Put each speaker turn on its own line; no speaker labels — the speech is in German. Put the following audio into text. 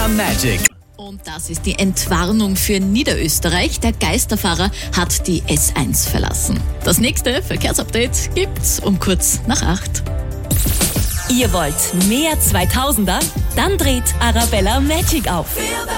Arabella Magic.
Und das ist die Entwarnung für Niederösterreich. Der Geisterfahrer hat die S1 verlassen. Das nächste Verkehrsupdate gibt's um kurz nach 8.
Ihr wollt mehr 2000er? Dann dreht Arabella Magic auf.